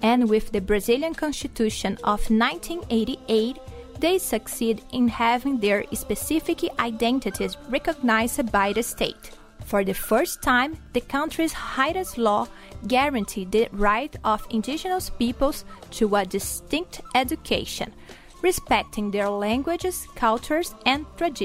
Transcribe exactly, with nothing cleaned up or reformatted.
and with the Brazilian Constitution of nineteen eighty-eight, they succeed in having their specific identities recognized by the state. For the first time, the country's highest law guaranteed the right of indigenous peoples to a distinct education, respecting their languages, cultures, and traditions.